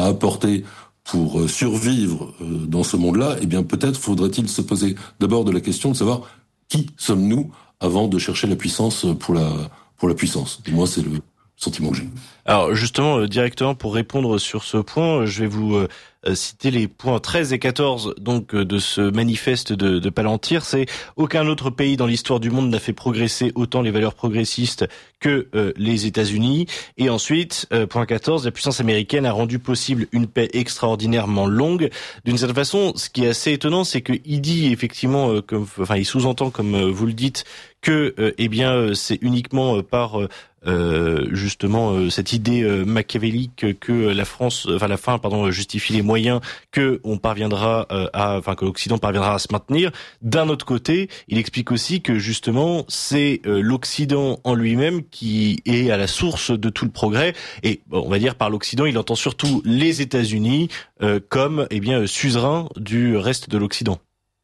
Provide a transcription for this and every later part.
apporter pour survivre dans ce monde-là, eh bien peut-être faudrait-il se poser d'abord de la question de savoir qui sommes-nous avant de chercher la puissance pour la puissance. Et moi, c'est le sentiment que j'ai. Alors justement, directement pour répondre sur ce point, je vais vous citer les points 13 et 14 donc de ce manifeste de Palantir. C'est aucun autre pays dans l'histoire du monde n'a fait progresser autant les valeurs progressistes que les États-Unis. Et ensuite, point 14, la puissance américaine a rendu possible une paix extraordinairement longue. D'une certaine façon, ce qui est assez étonnant, c'est qu'il dit effectivement, il sous-entend comme vous le dites, que c'est uniquement par cette idée machiavélique que la fin justifie les moyens, que l'Occident parviendra à se maintenir. D'un autre côté, il explique aussi que justement c'est l'Occident en lui-même qui est à la source de tout le progrès. Et on va dire par l'Occident, il entend surtout les États-Unis comme suzerains du reste de l'Occident.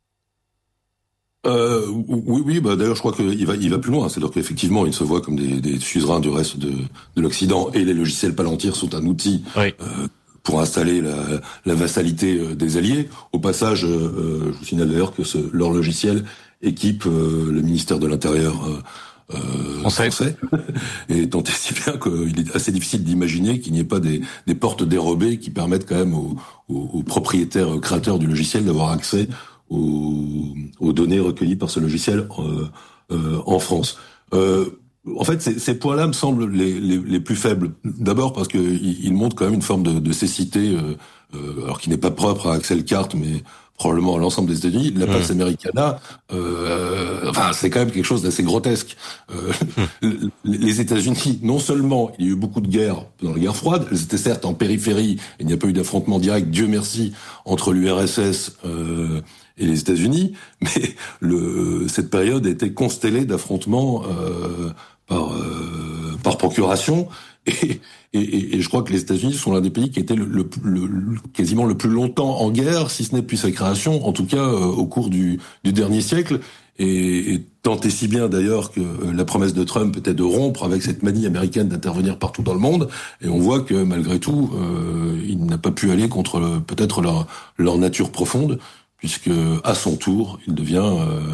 Oui, d'ailleurs, je crois qu'il va plus loin. C'est-à-dire qu'effectivement, ils se voient comme des suzerains du reste de l'Occident, et les logiciels Palantir sont un outil pour installer la vassalité des alliés. Au passage, je vous signale d'ailleurs que leur logiciel équipe le ministère de l'Intérieur français. Et tant et si bien qu'il est assez difficile d'imaginer qu'il n'y ait pas des portes dérobées qui permettent quand même aux propriétaires créateurs du logiciel d'avoir accès aux données recueillies par ce logiciel en France. En fait, ces points-là me semblent les plus faibles. D'abord parce que ils montrent quand même une forme de cécité, alors qui n'est pas propre à Axel Carte, mais probablement à l'ensemble des États-Unis. La Pax Americana, c'est quand même quelque chose d'assez grotesque. Les États-Unis, non seulement il y a eu beaucoup de guerres dans la guerre froide, elles étaient certes en périphérie, il n'y a pas eu d'affrontement direct, Dieu merci, entre l'URSS et les États-Unis, mais cette période a été constellée d'affrontements par procuration, et je crois que les États-Unis sont l'un des pays qui était quasiment le plus longtemps en guerre, si ce n'est depuis sa création, en tout cas au cours du dernier siècle, et tant et si bien d'ailleurs que la promesse de Trump était de rompre avec cette manie américaine d'intervenir partout dans le monde, et on voit que malgré tout, il n'a pas pu aller contre peut-être leur nature profonde, puisque à son tour, il devient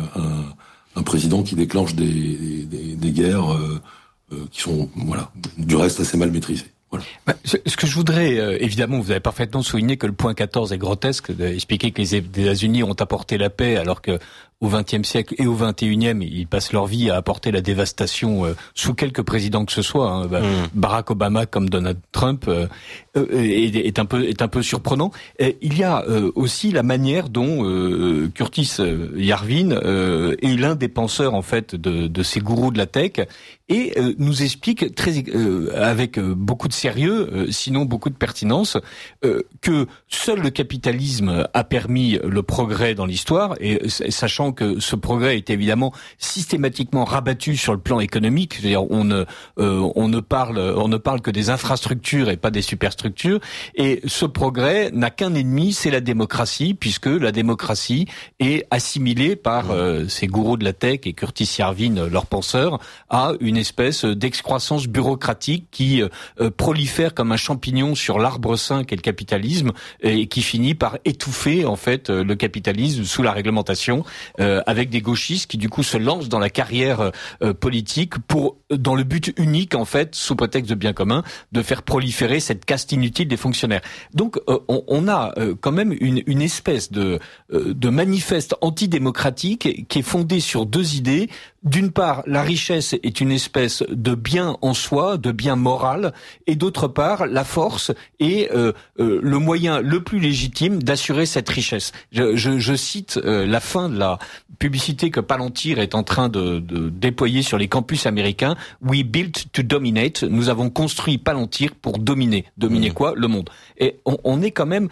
un président qui déclenche des guerres qui sont, du reste assez mal maîtrisées. Voilà. Ce que je voudrais, évidemment, vous avez parfaitement souligné que le point 14 est grotesque, d'expliquer que les États-Unis ont apporté la paix alors que au XXe siècle et au XXIe, ils passent leur vie à apporter la dévastation sous quelque président que ce soit. Barack Obama comme Donald Trump est un peu surprenant. Il y a aussi la manière dont Curtis Yarvin est l'un des penseurs en fait de ces gourous de la tech et nous explique avec beaucoup de sérieux, sinon beaucoup de pertinence, que seul le capitalisme a permis le progrès dans l'histoire, et sachant que ce progrès est évidemment systématiquement rabattu sur le plan économique, c'est-à-dire on ne parle que des infrastructures et pas des superstructures, et ce progrès n'a qu'un ennemi, c'est la démocratie, puisque la démocratie est assimilée par ces gourous de la tech et Curtis Yarvin, leurs penseurs, à une espèce d'excroissance bureaucratique qui prolifère comme un champignon sur l'arbre sain qu'est le capitalisme, et qui finit par étouffer en fait le capitalisme sous la réglementation, avec des gauchistes qui du coup se lancent dans la carrière politique dans le but unique en fait, sous prétexte de bien commun, de faire proliférer cette caste inutile des fonctionnaires. Donc on a quand même une espèce de manifeste antidémocratique qui est fondé sur deux idées. D'une part, la richesse est une espèce de bien en soi, de bien moral, et d'autre part, la force est le moyen le plus légitime d'assurer cette richesse. Je cite la fin de la publicité que Palantir est en train de déployer sur les campus américains. We built to dominate. Nous avons construit Palantir pour dominer. Dominer quoi? Le monde. Et on est quand même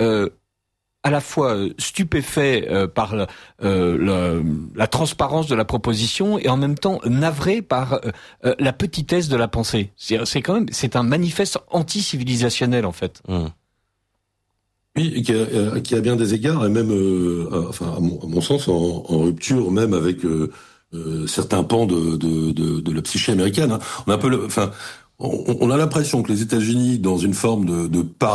à la fois stupéfait par la transparence de la proposition et en même temps navré par la petitesse de la pensée. C'est un manifeste anti-civilisationnel en fait. Oui, et qui a bien des égards, et même, à mon sens, en rupture même avec certains pans de la psyché américaine. On a un peu on a l'impression que les États-Unis, dans une forme de